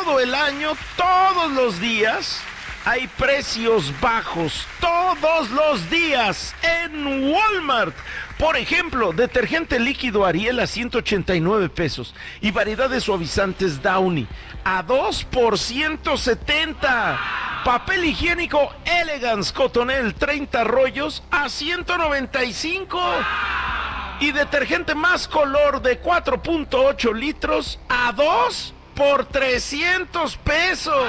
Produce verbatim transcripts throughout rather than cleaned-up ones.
todo el año, todos los días, hay precios bajos, todos los días, en Walmart. Por ejemplo, detergente líquido Ariel a ciento ochenta y nueve pesos y variedad de suavizantes Downy a dos por ciento setenta. Papel higiénico Elegance Cotonel treinta rollos a ciento noventa y cinco. Y detergente Más Color de cuatro punto ocho litros a dos por trescientos pesos.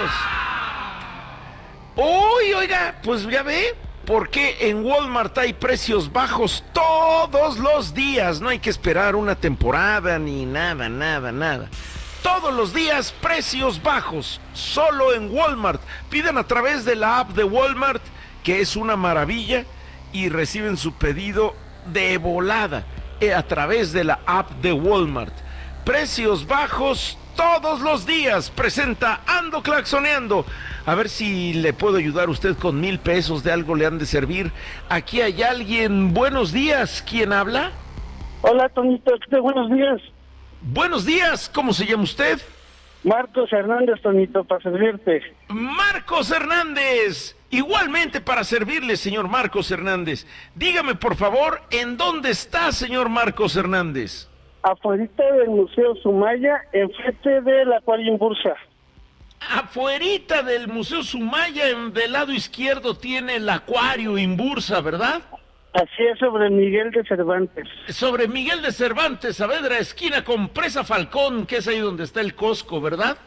Uy, oiga, pues ya ve, porque en Walmart hay precios bajos todos los días. No hay que esperar una temporada ni nada, nada, nada. Todos los días precios bajos, solo en Walmart. Pidan a través de la app de Walmart, que es una maravilla, y reciben su pedido de volada a través de la app de Walmart. Precios bajos todos los días. Presenta Ando Claxoneando. A ver si le puedo ayudar a usted con mil pesos, de algo le han de servir. Aquí hay alguien. Buenos días, ¿quién habla? Hola, Tonito, buenos días. Buenos días, ¿cómo se llama usted? Marcos Hernández, Tonito, para servirte. Marcos Hernández, igualmente para servirle, señor Marcos Hernández. Dígame, por favor, ¿en dónde está, señor Marcos Hernández? Afuerita del Museo Sumaya, enfrente del Acuario Imbursa. Afuerita del Museo Sumaya, en, del lado izquierdo, tiene el Acuario Imbursa, ¿verdad? Así es, sobre Miguel de Cervantes. Sobre Miguel de Cervantes, Saavedra, esquina con Presa Falcón, que es ahí donde está el Costco, ¿verdad?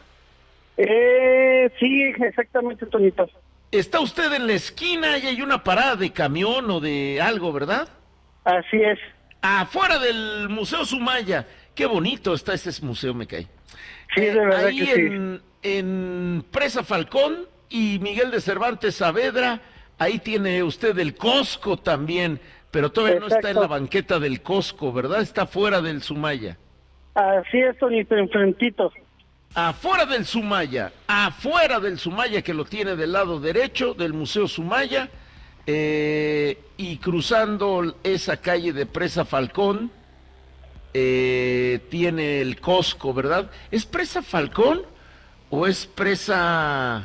Eh, sí, exactamente, Tonito. Está usted en la esquina y hay una parada de camión o de algo, ¿verdad? Así es. Afuera del Museo Sumaya. Qué bonito está ese museo, me cae. Sí, de verdad ahí que en, sí. en Presa Falcón y Miguel de Cervantes Saavedra, ahí tiene usted el Costco también, pero todavía Exacto. no está en la banqueta del Costco, ¿verdad? Está fuera del Sumaya. Así es, Tonito, enfrentito. Afuera del Sumaya, afuera del Sumaya, que lo tiene del lado derecho del Museo Sumaya, eh, y cruzando esa calle de Presa Falcón, eh, tiene el Costco, ¿verdad? ¿Es Presa Falcón o es Presa...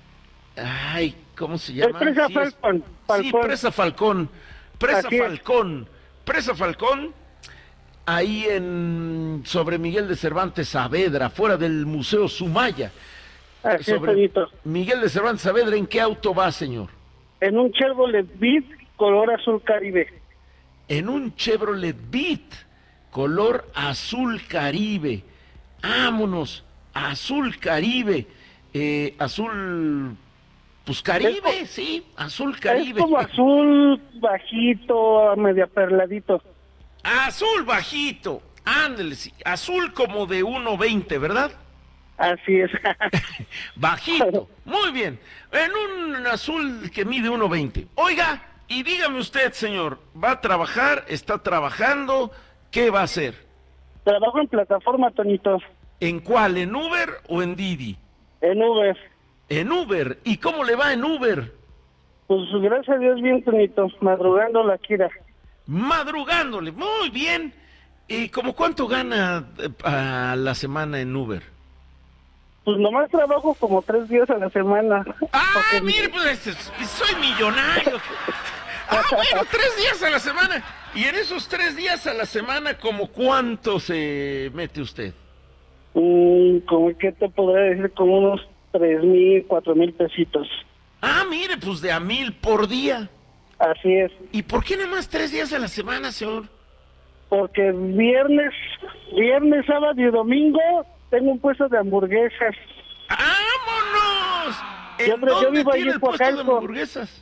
Ay, ¿cómo se llama? Es Presa Sí, Falcón, es... Falcón. Sí, Presa Falcón, Presa Así es. Falcón, Presa Falcón, ahí en sobre Miguel de Cervantes Saavedra, fuera del Museo Sumaya. Así Sobre es, Tonito. Miguel de Cervantes Saavedra, ¿en qué auto va, señor? En un Chevrolet Beat color azul Caribe. En un Chevrolet Beat, color azul Caribe. Vámonos, azul Caribe, eh, azul, pues Caribe, Es- sí, azul Caribe. Es como azul bajito, media perladito. Azul bajito, ándale, sí, azul como de uno veinte, ¿verdad? Así es. Bajito, muy bien, en un azul que mide uno veinte. Oiga, y dígame usted, señor, ¿va a trabajar? ¿Está trabajando? ¿Qué va a hacer? Trabajo en plataforma, Tonito. ¿En cuál? ¿En Uber o en Didi? En Uber. En Uber. ¿Y cómo le va en Uber? Pues gracias a Dios bien, Tonito. Madrugando la Kira. Madrugándole, muy bien. ¿Y cómo cuánto gana eh, a la semana en Uber? Pues nomás trabajo como tres días a la semana. Ah, Porque- mire, pues soy millonario. Ah, bueno, tres días a la semana. Y en esos tres días a la semana, ¿como cuánto se mete usted? Mm, como que te podría decir, como unos tres mil, cuatro mil pesitos. Ah, mire, pues de a mil por día. Así es. ¿Y por qué nada más tres días a la semana, señor? Porque viernes, viernes, sábado y domingo tengo un puesto de hamburguesas. ¡Vámonos! ¿En Yo creo- yo dónde vivo ahí tiene en el puesto de Coacalco. hamburguesas?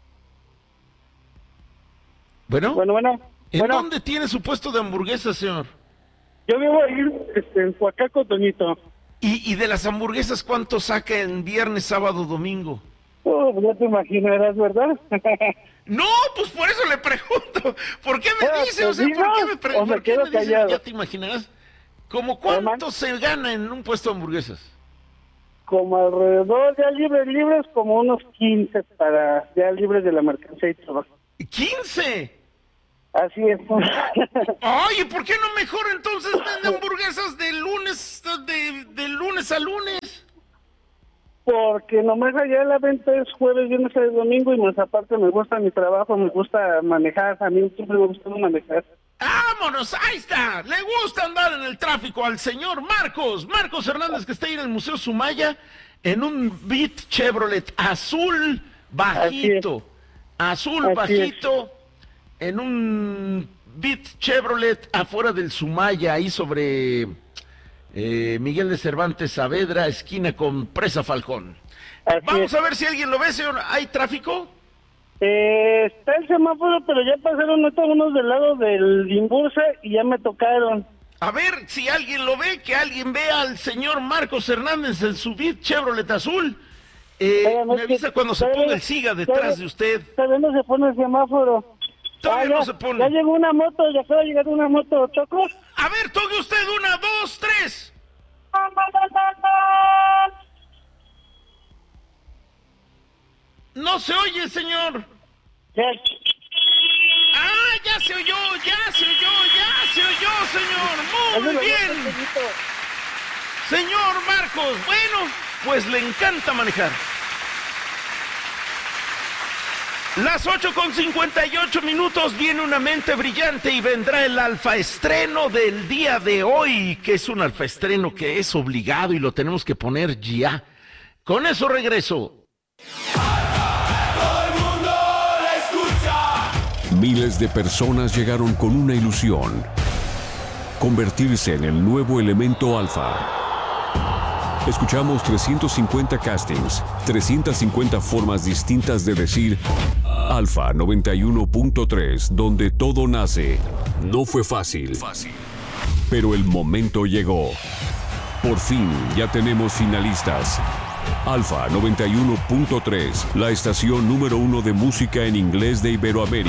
Bueno, Bueno, bueno. ¿en bueno, dónde tiene su puesto de hamburguesas, señor? yo vivo ahí este, en Coacalco, Tonito. ¿Y, y de las hamburguesas cuánto saca en viernes, sábado, domingo? Oh, ya te imaginarás, ¿verdad? No, pues por eso le pregunto. ¿Por qué me Ah, dice? ¿te O sea, ¿por digo? qué me, pre- ¿O me por qué quedo me dice? callado? Ya te imaginarás. ¿Cómo cuánto se gana en un puesto de hamburguesas? Como alrededor, ya libres, libres, como unos quince para ya libres de la mercancía y todo. ¡quince! Así es. Oye, ¿por qué no mejor entonces vende hamburguesas de lunes, de, de lunes a lunes? porque nomás allá la venta es jueves, viernes y domingo, y más aparte me gusta mi trabajo, me gusta manejar, a mí siempre me gusta manejar. ¡Vámonos! ¡Ahí está! Le gusta andar en el tráfico al señor Marcos. Marcos Hernández, que está ahí en el Museo Sumaya, en un Beat Chevrolet azul bajito. Azul Así bajito, es. En un Beat Chevrolet afuera del Sumaya, ahí sobre eh, Miguel de Cervantes Saavedra, esquina con Presa Falcón. Así Vamos es. a ver si alguien lo ve, señor. ¿Hay tráfico? Eh, está el semáforo, pero ya pasaron estos unos del lado del Imbursa y ya me tocaron. A ver si alguien lo ve, que alguien vea al señor Marcos Hernández en su Beat Chevrolet azul. Eh, Espérame, me es que avisa cuando se todavía- ponga el SIGA detrás todavía- de usted. Todavía no se pone el semáforo. Todavía Ah, no ya- se pone. Ya llegó una moto, ya acaba de llegar una moto, ¿Choco? A ver, toque usted una, dos, tres. No se oye, señor. Ya. Ah, ya se oyó, ya se oyó, ya se oyó, señor. Muy bien. Señor Marcos, bueno, pues le encanta manejar. Las ocho con cincuenta y ocho minutos, viene una mente brillante y vendrá el alfaestreno del día de hoy, que es un alfaestreno que es obligado y lo tenemos que poner ya. Con eso regreso. Miles de personas llegaron con una ilusión: convertirse en el nuevo elemento alfa. Escuchamos trescientos cincuenta castings, trescientas cincuenta formas distintas de decir Alfa noventa y uno punto tres, donde todo nace. No fue fácil, pero el momento llegó. Por fin ya tenemos finalistas. Alfa noventa y uno punto tres, la estación número uno de música en inglés de Iberoamérica.